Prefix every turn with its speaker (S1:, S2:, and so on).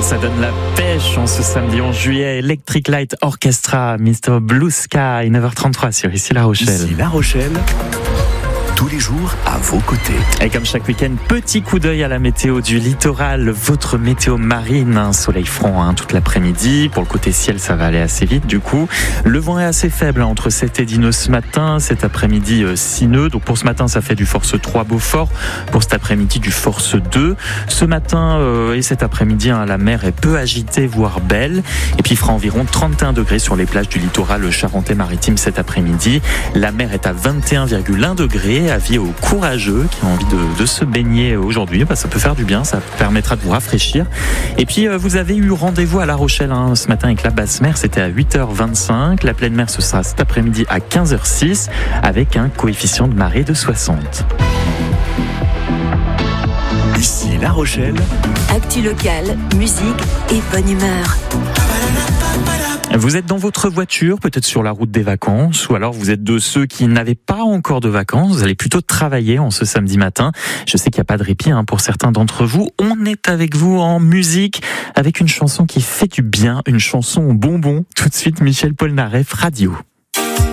S1: Ça donne la pêche en ce samedi 11 juillet. Electric Light Orchestra, Mr. Blue Sky, 9h33 sur Ici La Rochelle.
S2: Ici La Rochelle, tous les jours à vos côtés.
S1: Et comme chaque week-end, petit coup d'œil à la météo du littoral, votre météo marine, un soleil franc toute l'après-midi. Pour le côté ciel, ça va aller assez vite du coup. Le vent est assez faible, entre 7 et 10 nœuds ce matin, cet après-midi 6 nœuds. Donc pour ce matin, ça fait du force 3 Beaufort, pour cet après-midi du force 2. Ce matin et cet après-midi, la mer est peu agitée, voire belle. Et puis il fera environ 31 degrés sur les plages du littoral charentais-maritime cet après-midi. La mer est à 21,1 degrés. Avis aux courageux qui ont envie de se baigner aujourd'hui, ça peut faire du bien, ça permettra de vous rafraîchir. Et puis vous avez eu rendez-vous à La Rochelle ce matin avec la basse mer, c'était à 8h25. La pleine mer, ce sera cet après-midi à 15h06 avec un coefficient de marée de 60.
S2: Ici La Rochelle,
S3: actu locale, musique et bonne humeur.
S1: Vous êtes dans votre voiture, peut-être sur la route des vacances, ou alors vous êtes de ceux qui n'avaient pas encore de vacances, vous allez plutôt travailler en ce samedi matin. Je sais qu'il n'y a pas de répit pour certains d'entre vous. On est avec vous en musique, avec une chanson qui fait du bien, une chanson bonbon. Tout de suite, Michel Polnareff, Radio.